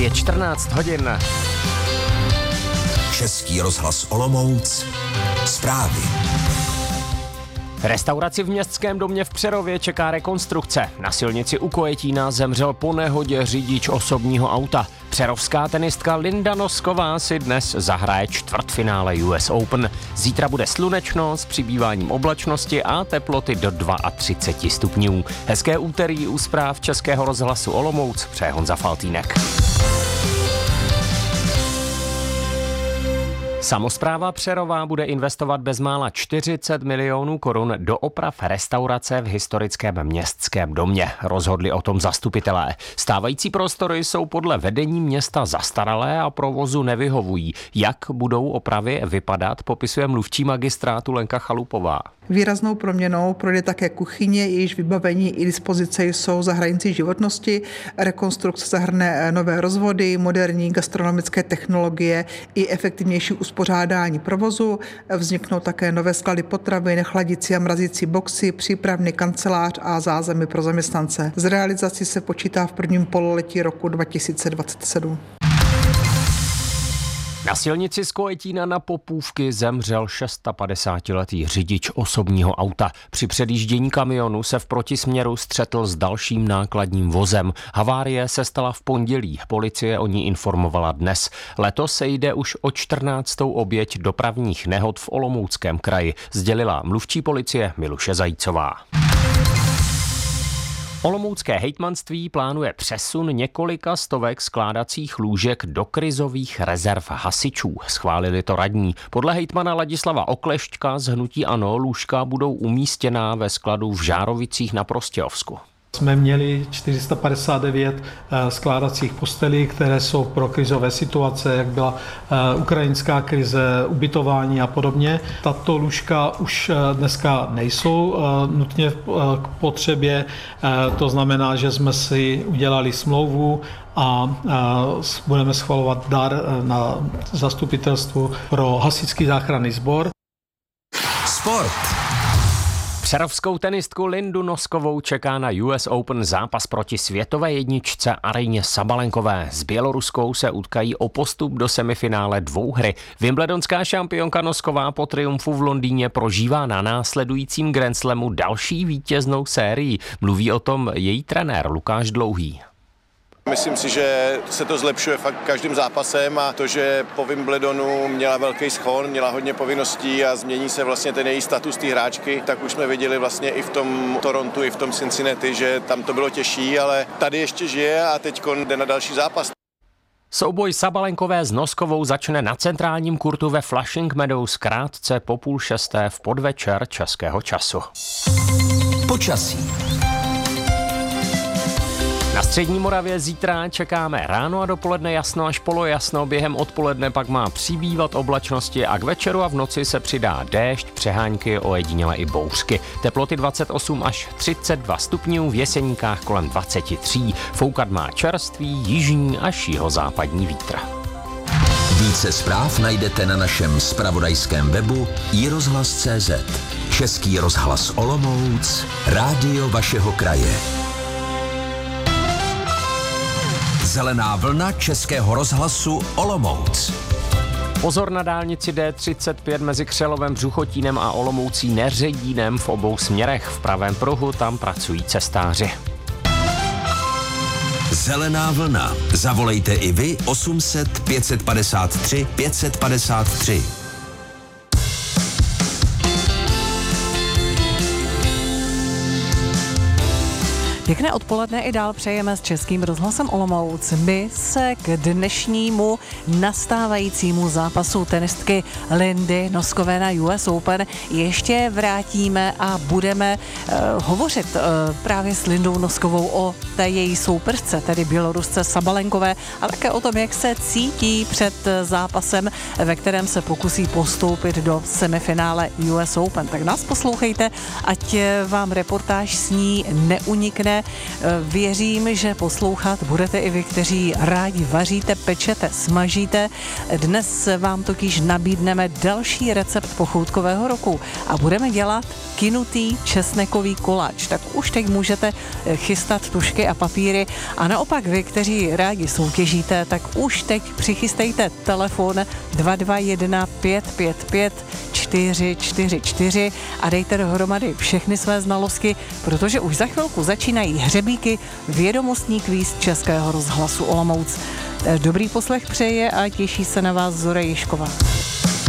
Je 14 hodin. Český rozhlas Olomouc. Zprávy. Restauraci v Městském domě v Přerově čeká rekonstrukce. Na silnici u Kojetína zemřel po nehodě řidič osobního auta. Přerovská tenistka Linda Nosková si dnes zahraje čtvrtfinále US Open. Zítra bude slunečno s přibýváním oblačnosti a teploty do 32 stupňů. Hezké úterý u zpráv Českého rozhlasu Olomouc přeje Honza Faltýnek. Samospráva Přerova bude investovat bezmála 40 milionů korun do oprav restaurace v historickém Městském domě. Rozhodli o tom zastupitelé. Stávající prostory jsou podle vedení města zastaralé a provozu nevyhovují. Jak budou opravy vypadat, popisuje mluvčí magistrátu Lenka Chalupová. Výraznou proměnou projde také kuchyně, jejíž vybavení i dispozice jsou za hranicí životnosti. Rekonstrukce zahrne nové rozvody, moderní gastronomické technologie i efektivnější uspořádání provozu. Vzniknou také nové sklady potravin, chladicí a mrazící boxy, přípravný kancelář a zázemí pro zaměstnance. Z realizací se počítá v prvním pololetí roku 2027. Na silnici z Kojetína na Popůvky zemřel 56letý řidič osobního auta. Při předjíždění kamionu se v protisměru střetl s dalším nákladním vozem. Havárie se stala v pondělí, policie o ní informovala dnes. Letos se jde už o 14. oběť dopravních nehod v Olomouckém kraji, sdělila mluvčí policie Miluše Zajícová. Olomoucké hejtmanství plánuje přesun několika stovek skládacích lůžek do krizových rezerv hasičů. Schválili to radní. Podle hejtmana Ladislava Oklešťka z hnutí ANO lůžka budou umístěná ve skladu v Žárovicích na Prostějovsku. Jsme měli 459 skládacích postelí, které jsou pro krizové situace, jak byla ukrajinská krize, ubytování a podobně. Tato lůžka už dneska nejsou nutně k potřebě, to znamená, že jsme si udělali smlouvu a budeme schvalovat dar na zastupitelstvu pro hasičský záchranný sbor. Sport. Přerovskou tenistku Lindu Noskovou čeká na US Open zápas proti světové jedničce Aryně Sabalenkové. S Běloruskou se utkají o postup do semifinále dvouhry. Wimbledonská šampionka Nosková po triumfu v Londýně prožívá na následujícím Grand Slamu další vítěznou sérii. Mluví o tom její trenér Lukáš Dlouhý. Myslím si, že se to zlepšuje fakt každým zápasem a to, že po Wimbledonu měla velký schon, měla hodně povinností a změní se vlastně ten její status té hráčky, tak už jsme viděli vlastně i v tom Torontu, i v tom Cincinnati, že tam to bylo těžší, ale tady ještě žije a teď jde na další zápas. Souboj Sabalenkové s Noskovou začne na centrálním kurtu ve Flushing Meadows krátce po 5:30 v podvečer českého času. Počasí. Na střední Moravě zítra čekáme ráno a dopoledne jasno až polojasno, během odpoledne pak má přibývat oblačnosti a k večeru a v noci se přidá déšť, přehánky, ojediněle i bouřky. Teploty 28 až 32 stupňů, v Jeseníkách kolem 23. Foukat má čerstvý jižní až jihozápadní vítr. Více zpráv najdete na našem zpravodajském webu iRozhlas.cz. Český rozhlas Olomouc, rádio vašeho kraje. Zelená vlna Českého rozhlasu Olomouc. Pozor na dálnici D35 mezi Křelovem, Břuchotínem a Olomoucí Neředínem v obou směrech. V pravém pruhu tam pracují cestáři. Zelená vlna. Zavolejte i vy 800 553 553. Pěkné odpoledne i dál přejeme s Českým rozhlasem Olomouc. My se k dnešnímu nastávajícímu zápasu tenistky Lindy Noskové na US Open ještě vrátíme a budeme hovořit právě s Lindou Noskovou o té její soupeřce, tedy Bělorusce Sabalenkové, a také o tom, jak se cítí před zápasem, ve kterém se pokusí postoupit do semifinále US Open. Tak nás poslouchejte, ať vám reportáž s ní neunikne pěkné. Věřím, že poslouchat budete i vy, kteří rádi vaříte, pečete, smažíte. Dnes vám totiž nabídneme další recept pochoutkového roku a budeme dělat kynutý česnekový koláč. Tak už teď můžete chystat tužky a papíry a naopak vy, kteří rádi soutěžíte, tak už teď přichystejte telefon 221 555 444 a dejte dohromady všechny své znalosti, protože už za chvilku začínají hřebíky vědomostní kvíz Českého rozhlasu Olomouc. Dobrý poslech přeje a těší se na vás Zora Ježková.